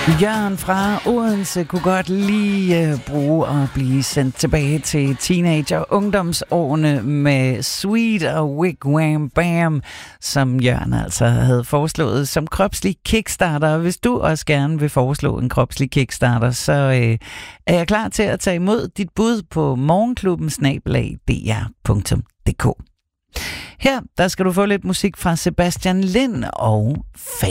Jørgen fra Odense kunne godt lige bruge at blive sendt tilbage til teenager- og ungdomsårene med Sweet og Wigwam Bam, som Jørgen altså havde foreslået som kropslig kickstarter. Hvis du også gerne vil foreslå en kropslig kickstarter, så er jeg klar til at tage imod dit bud på morgenklubben@dr.dk. Her, der skal du få lidt musik fra Sebastian Lind og Fame.